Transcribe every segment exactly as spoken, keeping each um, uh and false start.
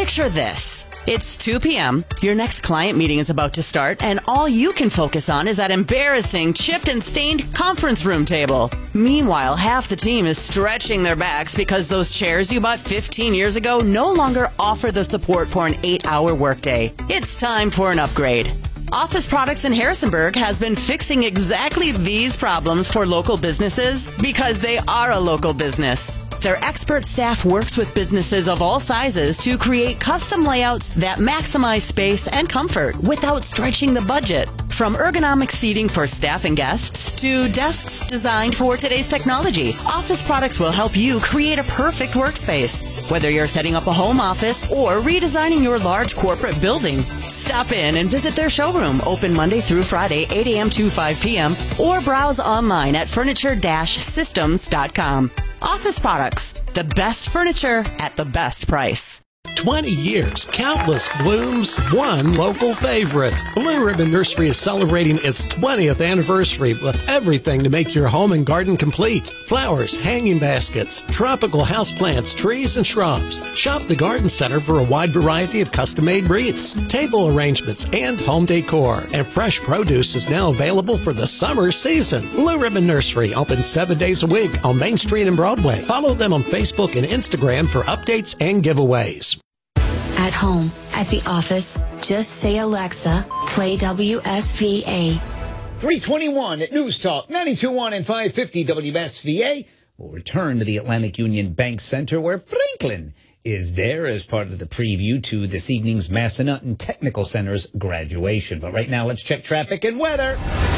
Picture this. It's two p.m., your next client meeting is about to start, and all you can focus on is that embarrassing, chipped and stained conference room table. Meanwhile, half the team is stretching their backs because those chairs you bought fifteen years ago no longer offer the support for an eight-hour workday. It's time for an upgrade. Office Products in Harrisonburg has been fixing exactly these problems for local businesses because they are a local business. Their expert staff works with businesses of all sizes to create custom layouts that maximize space and comfort without stretching the budget. From ergonomic seating for staff and guests to desks designed for today's technology, Office Products will help you create a perfect workspace. Whether you're setting up a home office or redesigning your large corporate building, stop in and visit their showroom, open Monday through Friday, eight a.m. to five p.m., or browse online at furniture dash systems dot com. Office Products, the best furniture at the best price. twenty years, countless blooms, one local favorite. Blue Ribbon Nursery is celebrating its twentieth anniversary with everything to make your home and garden complete. Flowers, hanging baskets, tropical houseplants, trees, and shrubs. Shop the Garden Center for a wide variety of custom-made wreaths, table arrangements, and home decor. And fresh produce is now available for the summer season. Blue Ribbon Nursery opens seven days a week on Main Street and Broadway. Follow them on Facebook and Instagram for updates and giveaways. At home, at the office, just say, Alexa, play W S V A. three twenty-one at News Talk, ninety-two point one and five fifty W S V A. We'll return to the Atlantic Union Bank Center where Franklin is there as part of the preview to this evening's Massanutten Technical Center's graduation. But right now, let's check traffic and weather.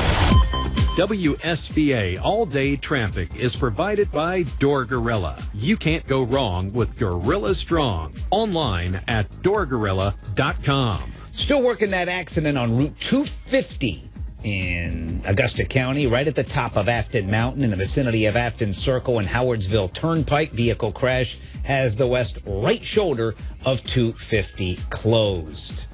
W S V A all-day traffic is provided by Door Gorilla. You can't go wrong with Gorilla Strong. Online at door gorilla dot com. Still working that accident on Route two fifty in Augusta County, right at the top of Afton Mountain in the vicinity of Afton Circle and Howardsville Turnpike. Vehicle crash has the west right shoulder of two fifty closed.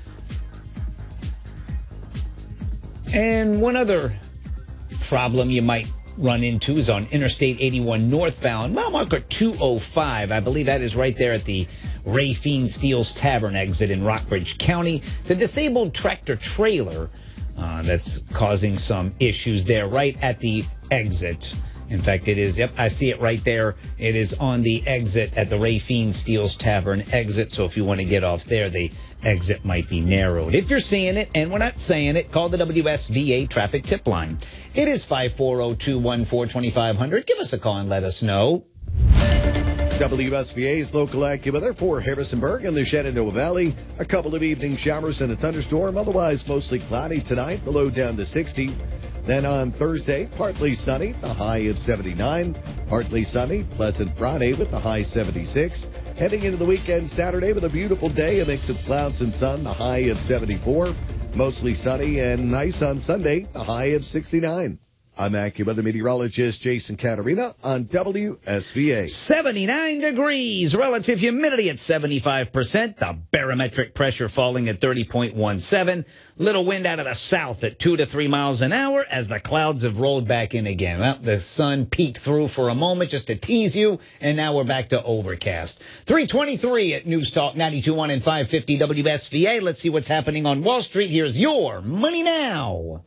And one other problem you might run into is on Interstate eighty-one northbound, mile marker two oh five. I believe that is right there at the Ray Fiend Steele's Tavern exit in Rockbridge County. It's a disabled tractor trailer uh, that's causing some issues there right at the exit. In fact, it is, yep, I see it right there. It is on the exit at the Ray Fiend Steele's Tavern exit. So if you want to get off there, the exit might be narrowed. If you're seeing it and we're not saying it, call the W S V A traffic tip line. It is five four zero, two one four, two five zero zero. Give us a call and let us know. W S V A's local AccuWeather for Harrisonburg and the Shenandoah Valley. A couple of evening showers and a thunderstorm. Otherwise, mostly cloudy tonight. The low down to sixty. Then on Thursday, partly sunny, the high of seventy-nine. Partly sunny, pleasant Friday with the high seventy-six. Heading into the weekend Saturday with a beautiful day, a mix of clouds and sun, the high of seventy-four. Mostly sunny and nice on Sunday, the high of sixty-nine. I'm AccuWeather meteorologist Jason Caterina on W S V A. seventy-nine degrees, relative humidity at seventy-five percent, the barometric pressure falling at thirty point one seven, little wind out of the south at two to three miles an hour as the clouds have rolled back in again. Well, the sun peeked through for a moment just to tease you, and now we're back to overcast. three twenty-three at News Talk ninety-two point one and five fifty W S V A. Let's see what's happening on Wall Street. Here's your Money Now.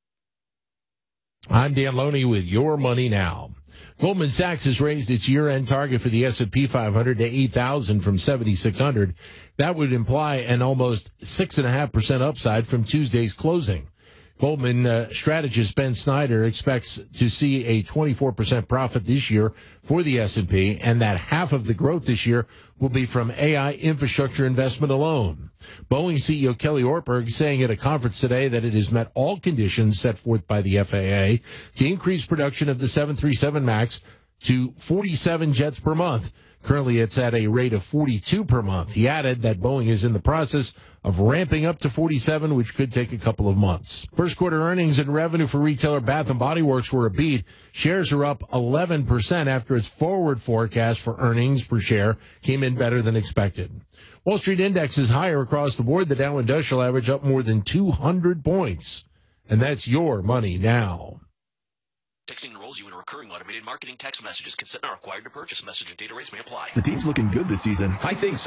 I'm Dan Loney with Your Money Now. Goldman Sachs has raised its year-end target for the S and P five hundred to eight thousand from seventy-six hundred. That would imply an almost six point five percent upside from Tuesday's closing. Goldman uh, strategist Ben Snyder expects to see a twenty-four percent profit this year for the S and P, and that half of the growth this year will be from A I infrastructure investment alone. Boeing C E O Kelly Ortberg saying at a conference today that it has met all conditions set forth by the F A A to increase production of the seven thirty-seven MAX to forty-seven jets per month. Currently, it's at a rate of forty-two per month. He added that Boeing is in the process of ramping up to forty-seven, which could take a couple of months. First quarter earnings and revenue for retailer Bath and Body Works were a beat. Shares are up eleven percent after its forward forecast for earnings per share came in better than expected. Wall Street index is higher across the board. The Dow Industrial Average up more than two hundred points. And that's your money now. Texting enrolls you in a recurring automated marketing text messages. Consent not required to purchase. Message and data rates may apply. The team's looking good this season. I think so.